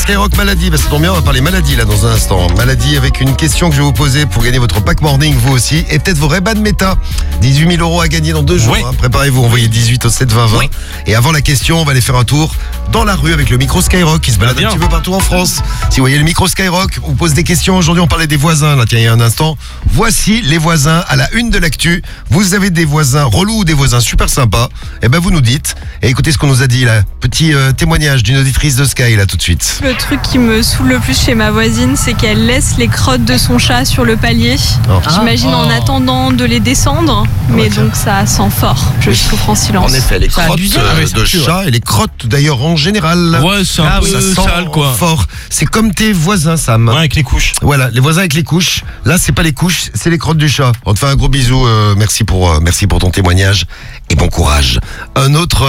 Skyrock maladie, ça tombe bien, on va parler maladie là dans un instant. Maladie avec une question que je vais vous poser pour gagner votre pack morning, vous aussi. Et peut-être vos Ray-Ban Meta. 18 000 € à gagner dans 2 jours. Oui. Préparez-vous, envoyez 18 au 7 20 20. Oui. Et avant la question, on va aller faire un tour dans la rue avec le micro Skyrock qui se balade un petit peu partout en France. Si vous voyez le micro Skyrock, on pose des questions. Aujourd'hui, on parlait des voisins. Là, tiens, il y a un instant. Voici les voisins à la une de l'actu. Vous avez des voisins relous ou des voisins super sympas? Eh ben, vous nous dites. Et écoutez ce qu'on nous a dit là. Petit témoignage d'une auditrice de Sky là tout de suite. Le truc qui me saoule le plus chez ma voisine, c'est qu'elle laisse les crottes de son chat sur le palier. J'imagine en attendant de les descendre, mais donc ça sent fort. Je souffre en silence. En effet, les crottes de chat et les crottes d'ailleurs en général. Ouais, c'est un peu sale quoi. Fort. C'est comme tes voisins, Sam. Ouais, avec les couches. Voilà, les voisins avec les couches. Là, c'est pas les couches, c'est les crottes du chat. On te fait un gros bisou. Merci pour ton témoignage et bon courage. Un autre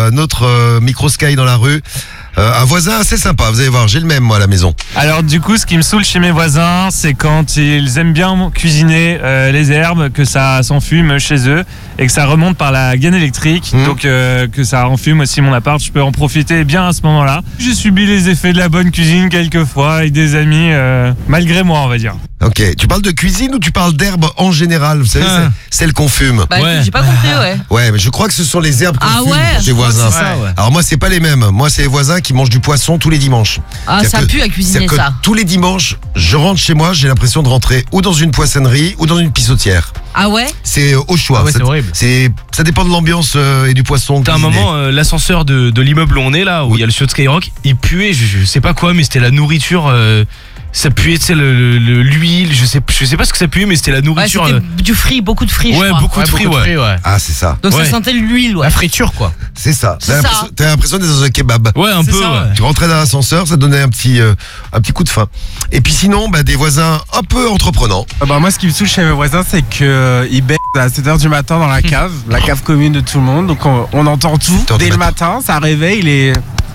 micro Sky dans la rue. Un voisin assez sympa, vous allez voir, j'ai le même moi à la maison. Alors du coup, ce qui me saoule chez mes voisins, c'est quand ils aiment bien cuisiner les herbes, que ça s'enfume chez eux et que ça remonte par la gaine électrique, donc que ça enfume aussi mon appart. Je peux en profiter bien à ce moment-là. J'ai subi les effets de la bonne cuisine quelques fois avec des amis, malgré moi on va dire. Ok, tu parles de cuisine ou tu parles d'herbes en général? Vous savez, celles qu'on fume. Bah écoute, j'ai pas compris, ouais. Ouais, mais je crois que ce sont les herbes qu'on fume chez voisins. Ça, ouais. Alors moi, c'est pas les mêmes. Moi, c'est les voisins qui mangent du poisson tous les dimanches. Ah, ça pue à cuisiner c'est-à-dire ça. que tous les dimanches, je rentre chez moi, j'ai l'impression de rentrer ou dans une poissonnerie ou dans une pissotière. Ah ouais? C'est au choix. Ah ouais, c'est horrible. Ça dépend de l'ambiance et du poisson. T'as un moment, l'ascenseur de l'immeuble où on est là, où il y a le studio de Skyrock, il puait, je sais pas quoi, mais c'était la nourriture. Ça puait, tu sais, l'huile, je sais pas ce que ça puait, mais c'était la nourriture. Ouais, c'était du frit, beaucoup de frit, je ouais, crois. beaucoup de frit, ouais. Ah, c'est ça. Donc ça sentait l'huile, ouais. La friture, quoi. C'est ça. C'est ça. T'as l'impression d'être dans un kebab. Ouais, un peu. ça, Ouais. Tu rentrais dans l'ascenseur, ça donnait un petit coup de faim. Et puis sinon, des voisins un peu entreprenants. Moi, ce qui me saoule chez mes voisins, c'est qu'ils baissent à 7h du matin dans la cave commune de tout le monde. Donc on entend tout 7h du dès le matin. matin, ça réveille les...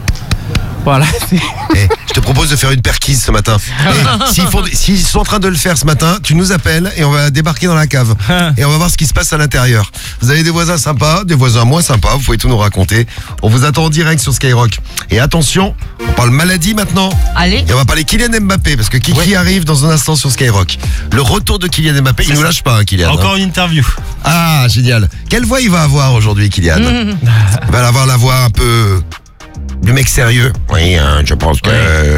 Voilà. Je te propose de faire une perquise ce matin. S'ils sont en train de le faire ce matin, tu nous appelles et on va débarquer dans la cave. Et on va voir ce qui se passe à l'intérieur. Vous avez des voisins sympas, des voisins moins sympas, vous pouvez tout nous raconter. On vous attend en direct sur Skyrock. Et attention, on parle maladie maintenant. Allez. Et on va parler Kylian Mbappé, parce que Kiki arrive dans un instant sur Skyrock. Le retour de Kylian Mbappé, il nous lâche pas, Kylian. Encore une interview. Ah, génial. Quelle voix il va avoir aujourd'hui, Kylian? Il va avoir la voix un peu... du mec sérieux. Oui, je pense que...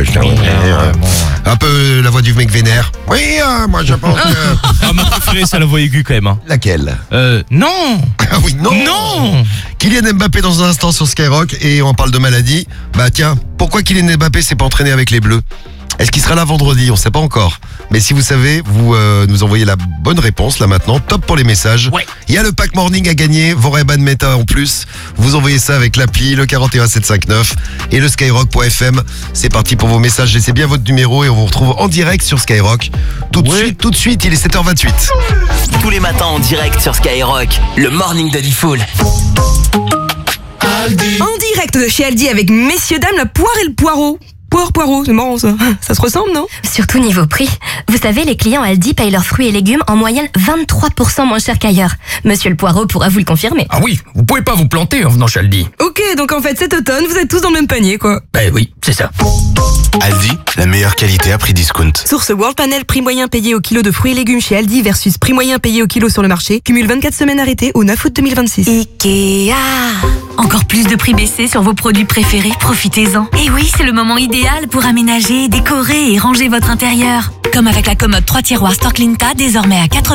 un peu la voix du mec vénère. Oui, moi je pense que... Ah, ma préférée, c'est la voix aiguë quand même. Hein. Laquelle? Non. Ah oui, non. Non. Kylian Mbappé dans un instant sur Skyrock et on parle de maladie. Bah tiens, pourquoi Kylian Mbappé s'est pas entraîné avec les Bleus? Est-ce qu'il sera là vendredi? On sait pas encore. Mais si vous savez, vous nous envoyez la bonne réponse là maintenant. Top pour les messages. Ouais. Il y a le pack morning à gagner, vos Ray-Ban Meta en plus. Vous envoyez ça avec l'appli, le 41759 et le skyrock.fm. C'est parti pour vos messages. Laissez bien votre numéro et on vous retrouve en direct sur Skyrock. Tout de suite, il est 7h28. Tous les matins en direct sur Skyrock, le morning de Diffoul. En direct de chez Aldi avec messieurs dames la poire et le poireau. Poireau, c'est marrant ça. Ça se ressemble, non? Surtout niveau prix. Vous savez, les clients Aldi payent leurs fruits et légumes en moyenne 23% moins cher qu'ailleurs. Monsieur le Poireau pourra vous le confirmer. Ah oui, vous pouvez pas vous planter en venant chez Aldi. Ok, donc en fait cet automne, vous êtes tous dans le même panier, quoi. Ben oui, c'est ça. Aldi, la meilleure qualité à prix discount. Source World Panel, prix moyen payé au kilo de fruits et légumes chez Aldi versus prix moyen payé au kilo sur le marché. Cumule 24 semaines arrêtées au 9 août 2026. Ikea. Encore plus de prix baissés sur vos produits préférés, profitez-en. Et oui, c'est le moment idéal pour aménager, décorer et ranger votre intérieur. Comme avec la commode 3 tiroirs Storklinta, désormais à 80